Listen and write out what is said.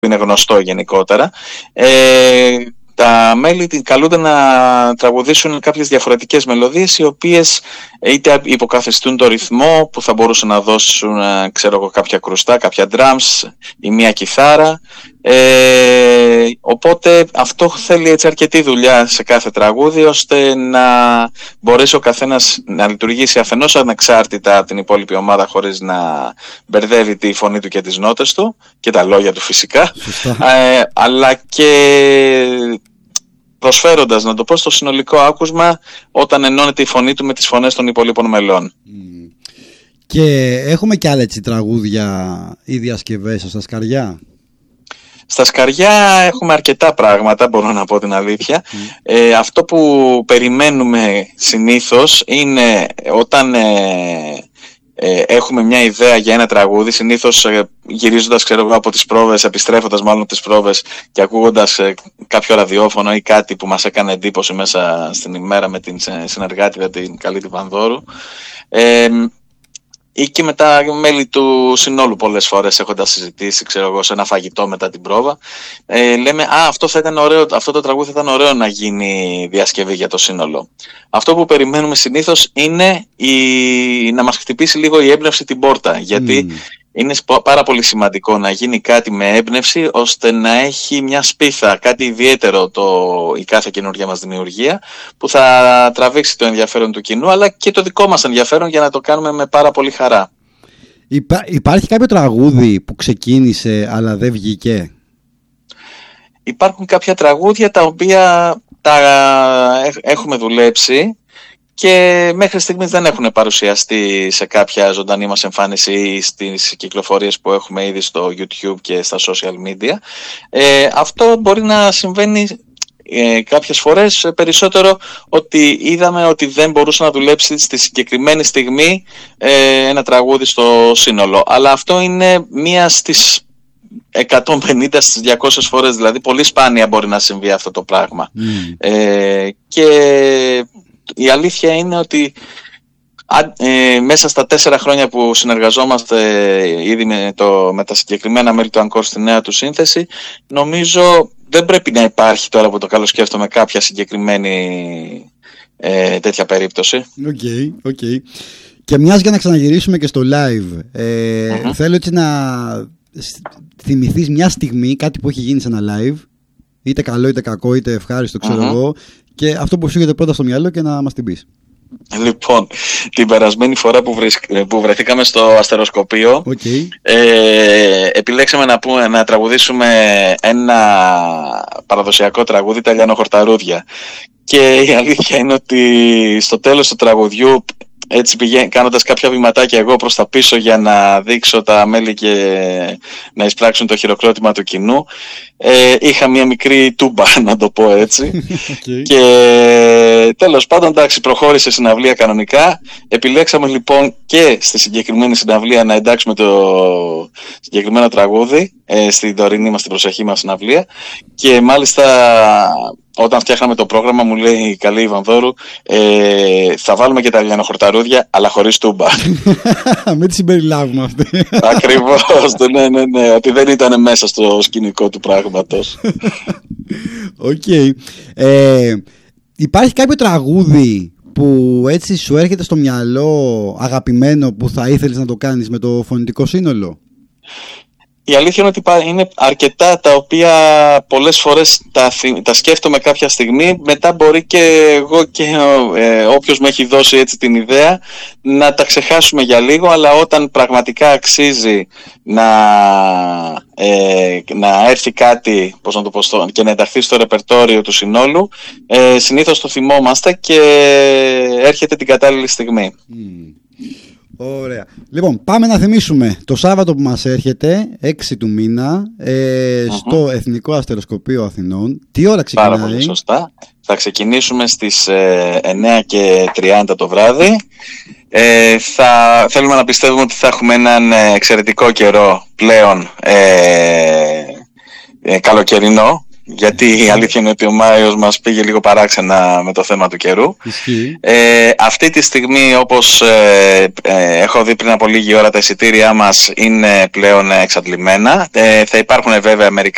είναι γνωστό γενικότερα. Τα μέλη καλούνται να τραγουδήσουν κάποιες διαφορετικές μελωδίες, οι οποίες είτε υποκαθιστούν το ρυθμό που θα μπορούσαν να δώσουν, ξέρω εγώ, κάποια κρουστά, κάποια drums ή μια κιθάρα. Οπότε αυτό θέλει έτσι αρκετή δουλειά σε κάθε τραγούδι, ώστε να μπορέσει ο καθένας να λειτουργήσει αφενός ανεξάρτητα από την υπόλοιπη ομάδα, χωρίς να μπερδεύει τη φωνή του και τις νότες του και τα λόγια του φυσικά, αλλά και προσφέροντας, να το πω, στο συνολικό άκουσμα όταν ενώνεται η φωνή του με τις φωνές των υπολείπων μελών. Και έχουμε και άλλα έτσι τραγούδια ή διασκευές στα σκαριά? Στα σκαριά έχουμε αρκετά πράγματα, μπορώ να πω την αλήθεια. Αυτό που περιμένουμε συνήθως είναι όταν έχουμε μια ιδέα για ένα τραγούδι, συνήθως γυρίζοντας, ξέρω εγώ, από τις πρόβες, επιστρέφοντας μάλλον από τις πρόβες και ακούγοντας κάποιο ραδιόφωνο ή κάτι που μας έκανε εντύπωση μέσα στην ημέρα με την συνεργάτηδα την καλή τη Βανδόρου, ή και με τα μέλη του συνόλου πολλές φορές, έχοντας συζητήσει, ξέρω εγώ, σε ένα φαγητό μετά την πρόβα, λέμε αυτό θα ήταν ωραίο, αυτό το τραγούδι θα ήταν ωραίο να γίνει διασκευή για το σύνολο. Αυτό που περιμένουμε συνήθως είναι να μας χτυπήσει λίγο η έμπνευση την πόρτα, γιατί είναι πάρα πολύ σημαντικό να γίνει κάτι με έμπνευση, ώστε να έχει μια σπίθα, κάτι ιδιαίτερο η κάθε καινούργια μας δημιουργία, που θα τραβήξει το ενδιαφέρον του κοινού, αλλά και το δικό μας ενδιαφέρον, για να το κάνουμε με πάρα πολύ χαρά. Υπάρχει κάποιο τραγούδι που ξεκίνησε αλλά δεν βγήκε? Υπάρχουν κάποια τραγούδια τα οποία έχουμε δουλέψει και μέχρι στιγμής δεν έχουν παρουσιαστεί σε κάποια ζωντανή μας εμφάνιση ή στις κυκλοφορίες που έχουμε ήδη στο YouTube και στα social media. Αυτό μπορεί να συμβαίνει κάποιες φορές, περισσότερο ότι είδαμε ότι δεν μπορούσε να δουλέψει στη συγκεκριμένη στιγμή ένα τραγούδι στο σύνολο. Αλλά αυτό είναι μία στις 150 στις 200 φορές, δηλαδή πολύ σπάνια μπορεί να συμβεί αυτό το πράγμα. Και η αλήθεια είναι ότι μέσα στα 4 χρόνια που συνεργαζόμαστε ήδη με τα συγκεκριμένα μέλη του Encore στη νέα του σύνθεση, νομίζω δεν πρέπει να υπάρχει, τώρα που το καλοσκέφτομαι, κάποια συγκεκριμένη τέτοια περίπτωση. Οκ. Και μιας, για να ξαναγυρίσουμε και στο live, θέλω έτσι να θυμηθείς μια στιγμή, κάτι που έχει γίνει σε ένα live, είτε καλό είτε κακό είτε ευχάριστο, ξέρω εγώ, και αυτό που σου έρχεται πρώτα στο μυαλό, και να μας την πεις. Λοιπόν, την περασμένη φορά που βρεθήκαμε στο αστεροσκοπείο, επιλέξαμε να τραγουδήσουμε ένα παραδοσιακό τραγούδι, τα Λιανοχορταρούδια. Και η αλήθεια είναι ότι στο τέλος του τραγουδιού, έτσι κάνοντας κάποια βηματάκια εγώ προς τα πίσω για να δείξω τα μέλη και να εισπράξουν το χειροκρότημα του κοινού, είχα μια μικρή τούμπα, να το πω έτσι. Και τέλος πάντων, εντάξει, προχώρησε η συναυλία κανονικά. Επιλέξαμε λοιπόν και στη συγκεκριμένη συναυλία να εντάξουμε το συγκεκριμένο τραγούδι στην τωρινή μας, την προσεχή μας συναυλία. Και μάλιστα όταν φτιάχναμε το πρόγραμμα, μου λέει η καλή Βανδόρου, θα βάλουμε και τα Λιανοχορταρούδια, αλλά χωρίς τούμπα. Μην τη συμπεριλάβουμε αυτή. Ακριβώς, ναι, ότι δεν ήταν μέσα στο σκηνικό του πράγματος. Οκ. Υπάρχει κάποιο τραγούδι που έτσι σου έρχεται στο μυαλό, αγαπημένο, που θα ήθελες να το κάνεις με το φωνητικό σύνολο? Η αλήθεια είναι ότι είναι αρκετά τα οποία πολλές φορές τα σκέφτομαι κάποια στιγμή, μετά μπορεί και εγώ και όποιος με έχει δώσει έτσι την ιδέα να τα ξεχάσουμε για λίγο, αλλά όταν πραγματικά αξίζει να έρθει κάτι, πώς να το πω, και να ενταχθεί στο ρεπερτόριο του συνόλου, συνήθως το θυμόμαστε και έρχεται την κατάλληλη στιγμή. Ωραία. Λοιπόν, πάμε να θυμίσουμε το Σάββατο που μας έρχεται, 6 του μήνα, στο Εθνικό Αστεροσκοπείο Αθηνών. Τι ώρα ξεκινάει? Πάρα πολύ σωστά. Θα ξεκινήσουμε στις 9:30 το βράδυ. Θέλουμε να πιστεύουμε ότι θα έχουμε έναν εξαιρετικό καιρό πλέον, καλοκαιρινό. Γιατί η αλήθεια είναι ότι ο Μάιος μας πήγε λίγο παράξενα με το θέμα του καιρού. Αυτή τη στιγμή, όπως έχω δει πριν από λίγη ώρα, τα εισιτήριά μας είναι πλέον εξαντλημένα. Θα υπάρχουν βέβαια μερικά